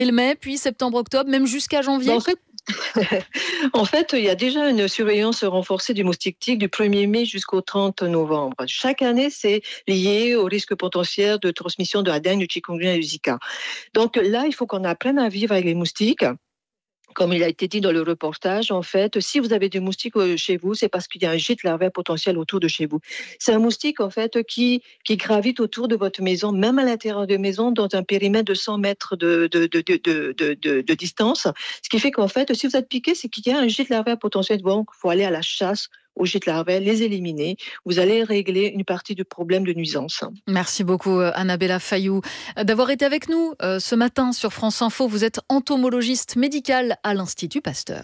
mai, puis septembre-octobre, même jusqu'à janvier? En fait, il y a déjà une surveillance renforcée du moustique tigre du 1er mai jusqu'au 30 novembre. Chaque année, c'est lié au risque potentiel de transmission de la dengue, du chikungunya et du Zika. Donc là, il faut qu'on apprenne à vivre avec les moustiques. Comme il a été dit dans le reportage, en fait, si vous avez des moustiques chez vous, c'est parce qu'il y a un gîte larvaire potentiel autour de chez vous. C'est un moustique, en fait, qui gravite autour de votre maison, même à l'intérieur de la maison, dans un périmètre de 100 mètres de distance. Ce qui fait qu'en fait, si vous êtes piqué, c'est qu'il y a un gîte larvaire potentiel. Donc, il faut aller à la chasse aux gîtes larvaires, les éliminer. Vous allez régler une partie du problème de nuisance. Merci beaucoup Annabella Fayou d'avoir été avec nous ce matin sur France Info. Vous êtes entomologiste médicale à l'Institut Pasteur.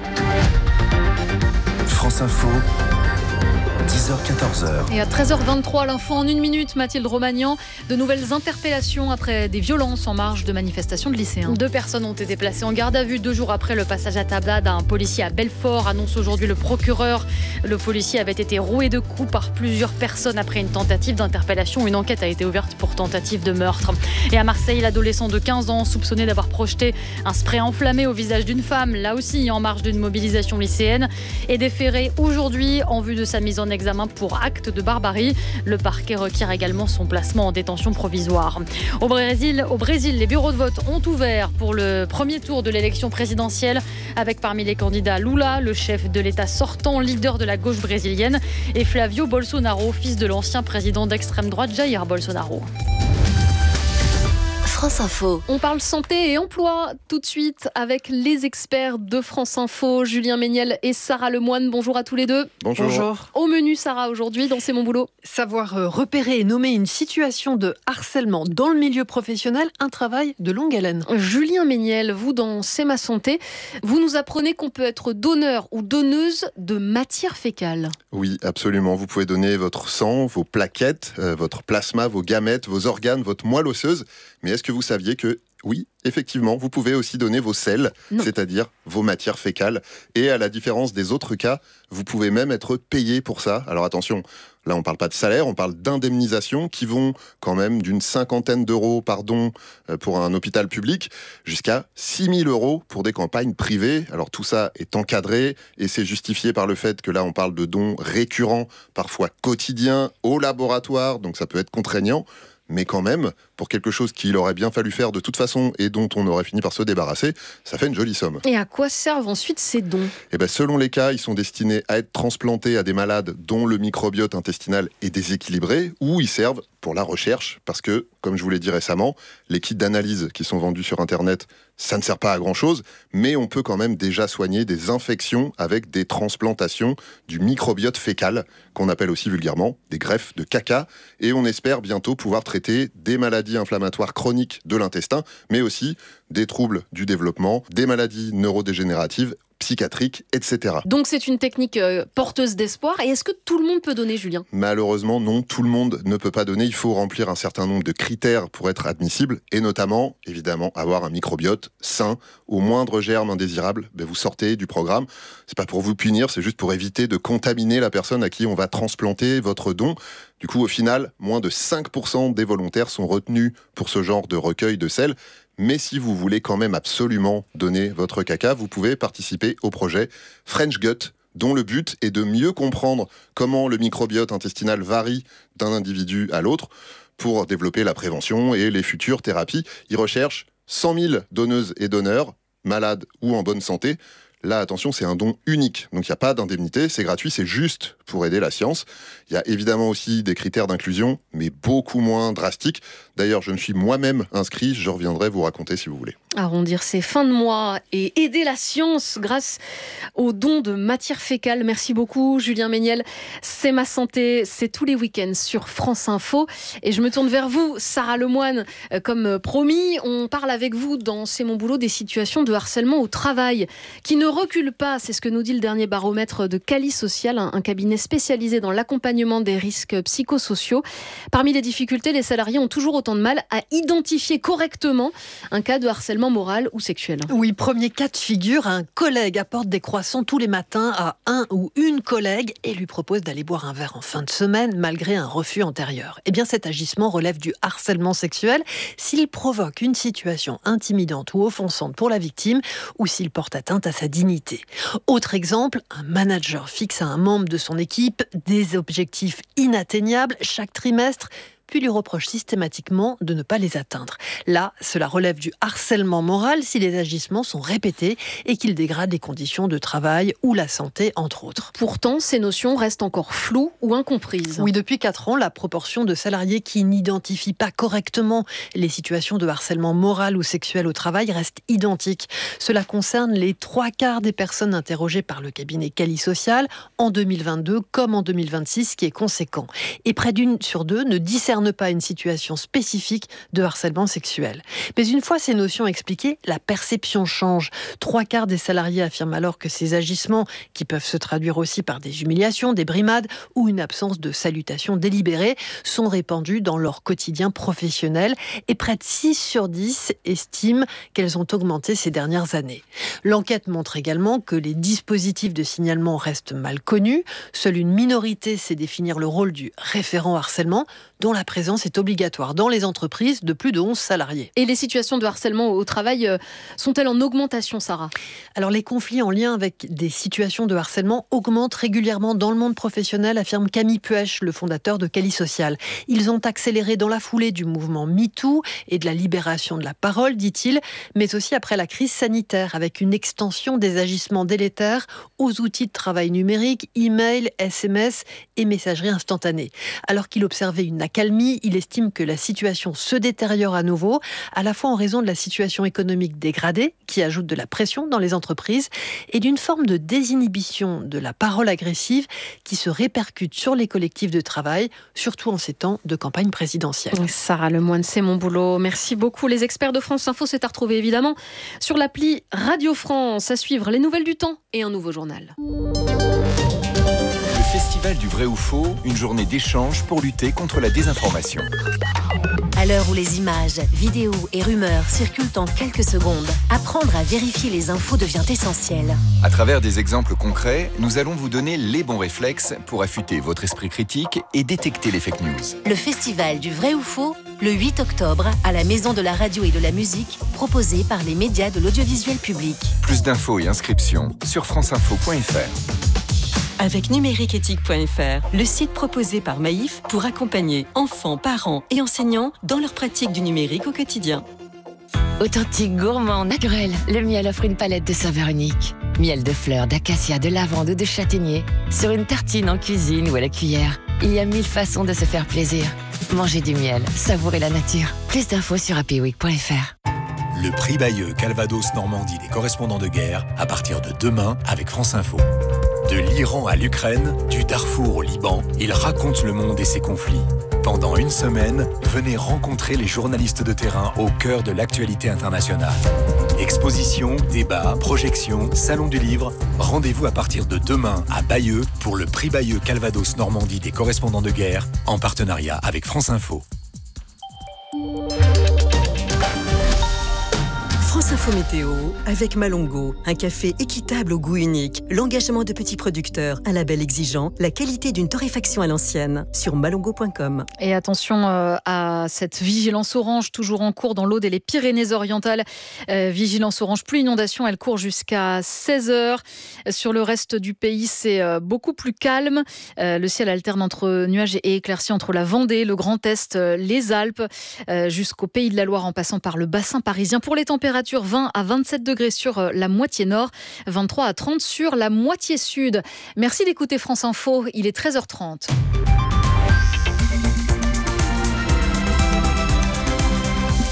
France Info, 10h-14h. Et à 13h23, l'info en 1 minute, Mathilde Romagnan. De nouvelles interpellations après des violences en marge de manifestations de lycéens. 2 personnes ont été placées en garde à vue 2 jours après le passage à tablade d'un policier à Belfort, annonce aujourd'hui le procureur. Le policier avait été roué de coups par plusieurs personnes après une tentative d'interpellation. Une enquête a été ouverte pour tentative de meurtre. Et à Marseille, l'adolescent de 15 ans soupçonné d'avoir projeté un spray enflammé au visage d'une femme, là aussi en marge d'une mobilisation lycéenne, est déféré aujourd'hui en vue de sa mise en examen pour acte de barbarie. Le parquet requiert également son placement en détention provisoire. Au Brésil, les bureaux de vote ont ouvert pour le premier tour de l'élection présidentielle avec parmi les candidats Lula, le chef de l'État sortant, leader de la gauche brésilienne, et Flavio Bolsonaro, fils de l'ancien président d'extrême droite Jair Bolsonaro. France Info. On parle santé et emploi tout de suite avec les experts de France Info, Julien Méniel et Sarah Lemoine. Bonjour à tous les deux. Bonjour. Au menu, Sarah, aujourd'hui, dans C'est mon boulot. Savoir repérer et nommer une situation de harcèlement dans le milieu professionnel, un travail de longue haleine. Julien Méniel, vous, dans C'est ma santé, vous nous apprenez qu'on peut être donneur ou donneuse de matière fécale. Oui, absolument. Vous pouvez donner votre sang, vos plaquettes, votre plasma, vos gamètes, vos organes, votre moelle osseuse. Mais est-ce que vous saviez que, oui, effectivement, vous pouvez aussi donner vos selles, c'est-à-dire vos matières fécales. Et à la différence des autres cas, vous pouvez même être payé pour ça. Alors attention, là on ne parle pas de salaire, on parle d'indemnisation qui vont quand même d'une 50aine d'euros par don pour un hôpital public jusqu'à 6 000 euros pour des campagnes privées. Alors tout ça est encadré et c'est justifié par le fait que là on parle de dons récurrents, parfois quotidiens, au laboratoire, donc ça peut être contraignant. Mais quand même, pour quelque chose qu'il aurait bien fallu faire de toute façon et dont on aurait fini par se débarrasser, ça fait une jolie somme. Et à quoi servent ensuite ces dons ? Selon les cas, ils sont destinés à être transplantés à des malades dont le microbiote intestinal est déséquilibré, ou ils servent pour la recherche, parce que, comme je vous l'ai dit récemment, les kits d'analyse qui sont vendus sur Internet, ça ne sert pas à grand-chose, mais on peut quand même déjà soigner des infections avec des transplantations du microbiote fécal, qu'on appelle aussi vulgairement des greffes de caca, et on espère bientôt pouvoir traiter des maladies inflammatoires chroniques de l'intestin, mais aussi des troubles du développement, des maladies neurodégénératives, psychiatriques, etc. Donc c'est une technique porteuse d'espoir. Et est-ce que tout le monde peut donner, Julien ? Malheureusement, non, tout le monde ne peut pas donner. Il faut remplir un certain nombre de critères pour être admissible, et notamment, évidemment, avoir un microbiote sain. Au moindre germe indésirable, vous sortez du programme. C'est pas pour vous punir, c'est juste pour éviter de contaminer la personne à qui on va transplanter votre don. Du coup, au final, moins de 5% des volontaires sont retenus pour ce genre de recueil de selles. Mais si vous voulez quand même absolument donner votre caca, vous pouvez participer au projet French Gut, dont le but est de mieux comprendre comment le microbiote intestinal varie d'un individu à l'autre pour développer la prévention et les futures thérapies. Ils recherchent 100 000 donneuses et donneurs, malades ou en bonne santé. Là, attention, c'est un don unique, donc il n'y a pas d'indemnité, c'est gratuit, c'est juste pour aider la science. Il y a évidemment aussi des critères d'inclusion, mais beaucoup moins drastiques. D'ailleurs, je me suis moi-même inscrit, je reviendrai vous raconter si vous voulez. Arrondir ses fins de mois et aider la science grâce aux dons de matière fécale. Merci beaucoup, Julien Méniel. C'est ma santé, c'est tous les week-ends sur France Info. Et je me tourne vers vous, Sarah Lemoine. Comme promis, on parle avec vous dans C'est mon boulot des situations de harcèlement au travail qui ne reculent pas. C'est ce que nous dit le dernier baromètre de Cali Social, un cabinet cabinet spécialisé dans l'accompagnement des risques psychosociaux. Parmi les difficultés, les salariés ont toujours autant de mal à identifier correctement un cas de harcèlement moral ou sexuel. Oui, premier cas de figure, un collègue apporte des croissants tous les matins à un ou une collègue et lui propose d'aller boire un verre en fin de semaine malgré un refus antérieur. Eh bien, cet agissement relève du harcèlement sexuel s'il provoque une situation intimidante ou offensante pour la victime ou s'il porte atteinte à sa dignité. Autre exemple, un manager fixe à un membre de son équipe des objectifs inatteignables chaque trimestre, puis lui reproche systématiquement de ne pas les atteindre. Là, cela relève du harcèlement moral si les agissements sont répétés et qu'ils dégradent les conditions de travail ou la santé, entre autres. Pourtant, ces notions restent encore floues ou incomprises. Oui, depuis 4 ans, la proportion de salariés qui n'identifient pas correctement les situations de harcèlement moral ou sexuel au travail reste identique. Cela concerne les 3/4 des personnes interrogées par le cabinet Cali Social en 2022 comme en 2026, ce qui est conséquent. Et près d'1 sur 2 ne discerne pas une situation spécifique de harcèlement sexuel. Mais une fois ces notions expliquées, la perception change. 3/4 des salariés affirment alors que ces agissements, qui peuvent se traduire aussi par des humiliations, des brimades ou une absence de salutation délibérée, sont répandus dans leur quotidien professionnel et près de 6 sur 10 estiment qu'elles ont augmenté ces dernières années. L'enquête montre également que les dispositifs de signalement restent mal connus. Seule une minorité sait définir le rôle du référent harcèlement, dont la présence est obligatoire dans les entreprises de plus de 11 salariés. Et les situations de harcèlement au travail sont-elles en augmentation, Sarah ? Alors les conflits en lien avec des situations de harcèlement augmentent régulièrement dans le monde professionnel, affirme Camille Puech, le fondateur de Cali Social. Ils ont accéléré dans la foulée du mouvement MeToo et de la libération de la parole, dit-il, mais aussi après la crise sanitaire, avec une extension des agissements délétères aux outils de travail numérique, e-mail, SMS et messagerie instantanée. Alors qu'il observait une accalmie, il estime que la situation se détériore à nouveau, à la fois en raison de la situation économique dégradée, qui ajoute de la pression dans les entreprises, et d'une forme de désinhibition de la parole agressive qui se répercute sur les collectifs de travail, surtout en ces temps de campagne présidentielle. Sarah Lemoine, c'est mon boulot. Merci beaucoup. Les experts de France Info, c'est à retrouver évidemment sur l'appli Radio France. À suivre les nouvelles du temps et un nouveau journal. Le Festival du vrai ou faux, une journée d'échange pour lutter contre la désinformation. À l'heure où les images, vidéos et rumeurs circulent en quelques secondes, apprendre à vérifier les infos devient essentiel. À travers des exemples concrets, nous allons vous donner les bons réflexes pour affûter votre esprit critique et détecter les fake news. Le Festival du vrai ou faux, le 8 octobre, à la Maison de la Radio et de la Musique, proposé par les médias de l'audiovisuel public. Plus d'infos et inscriptions sur franceinfo.fr. Avec numériqueéthique.fr, le site proposé par Maïf pour accompagner enfants, parents et enseignants dans leur pratique du numérique au quotidien. Authentique, gourmand, naturel, le miel offre une palette de saveurs uniques. Miel de fleurs, d'acacia, de lavande ou de châtaignier, sur une tartine en cuisine ou à la cuillère. Il y a 1000 façons de se faire plaisir. Mangez du miel, savourez la nature. Plus d'infos sur happyweek.fr. Le prix Bayeux Calvados Normandie des correspondants de guerre à partir de demain avec France Info. De l'Iran à l'Ukraine, du Darfour au Liban, il raconte le monde et ses conflits. Pendant une semaine, venez rencontrer les journalistes de terrain au cœur de l'actualité internationale. Expositions, débats, projections, salon du livre. Rendez-vous à partir de demain à Bayeux pour le prix Bayeux Calvados Normandie des correspondants de guerre en partenariat avec France Info. France Info Météo avec Malongo, un café équitable au goût unique, l'engagement de petits producteurs, un label exigeant, la qualité d'une torréfaction à l'ancienne sur malongo.com. Et attention à cette vigilance orange toujours en cours dans l'Aude et les Pyrénées-Orientales. Vigilance orange plus inondation, elle court jusqu'à 16h. Sur le reste du pays, c'est beaucoup plus calme. Le ciel alterne entre nuages et éclaircies entre la Vendée, le Grand Est, les Alpes, jusqu'au Pays de la Loire en passant par le bassin parisien. Pour les températures, 20 à 27 degrés sur la moitié nord, 23 à 30 sur la moitié sud. Merci d'écouter France Info, il est 13h30.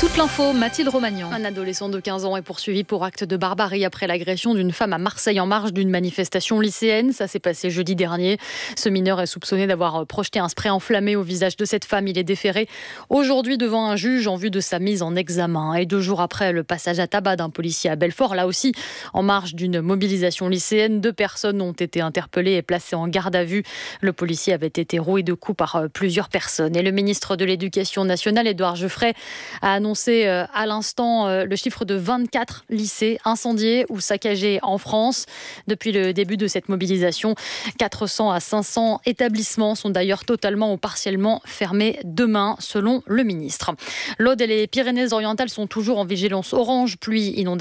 Toute l'info, Mathilde Romagnan. Un adolescent de 15 ans est poursuivi pour acte de barbarie après l'agression d'une femme à Marseille en marge d'une manifestation lycéenne. Ça s'est passé jeudi dernier. Ce mineur est soupçonné d'avoir projeté un spray enflammé au visage de cette femme. Il est déféré aujourd'hui devant un juge en vue de sa mise en examen. Et 2 jours après le passage à tabac d'un policier à Belfort, là aussi en marge d'une mobilisation lycéenne, 2 personnes ont été interpellées et placées en garde à vue. Le policier avait été roué de coups par plusieurs personnes. Et le ministre de l'Éducation nationale, Édouard Geoffrey, a annoncé à l'instant le chiffre de 24 lycées incendiés ou saccagés en France. Depuis le début de cette mobilisation, 400 à 500 établissements sont d'ailleurs totalement ou partiellement fermés demain, selon le ministre. L'Aude et les Pyrénées-Orientales sont toujours en vigilance orange, pluie, inondation